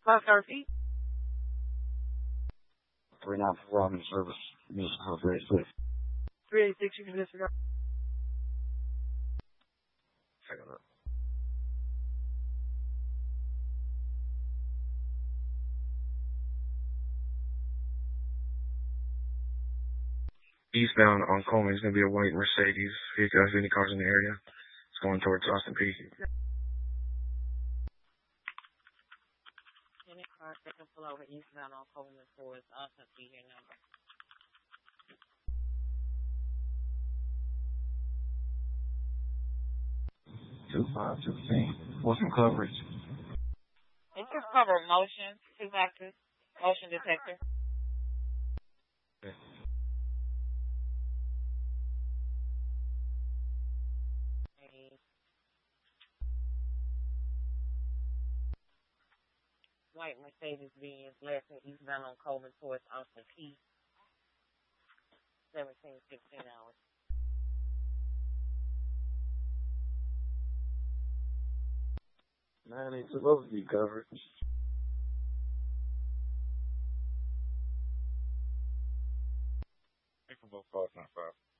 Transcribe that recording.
5-star repeat. 394 Robin Service, Miss 386. 386, you can disregard. Check it out. Eastbound on Coleman, it's going to be a white Mercedes. If you guys have any cars in the area, it's going towards Austin Peay. Any car that can pull over eastbound on Coleman towards Austin Peay, your number. 2515. What's some coverage? It just cover motion, 2 factors, motion detector. Okay. White Mercedes-Benz, last name eastbound on Coleman towards Austin Peay. 17-16 hours. Man, it's supposed to be covered. Both 595.